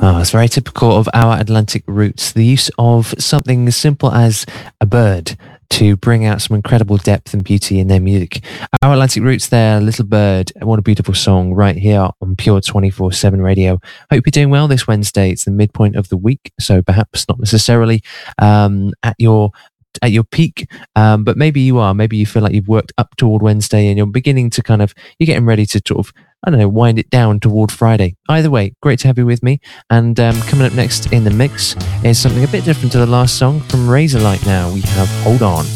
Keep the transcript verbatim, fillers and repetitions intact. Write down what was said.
Oh, it's very typical of our Atlantic roots. The use of something as simple as a bird to bring out some incredible depth and beauty in their music. Our Atlantic roots there, Little Bird. What a beautiful song right here on Pure twenty-four seven Radio. Hope you're doing well this Wednesday. It's the midpoint of the week, so perhaps not necessarily um, at your at your peak, um, but maybe you are. Maybe you feel like you've worked up toward Wednesday and you're beginning to kind of, you're getting ready to sort of, I don't know, wind it down toward Friday. Either way, great to have you with me. And um, coming up next in the mix is something a bit different to the last song from Razorlight now. We have Hold On.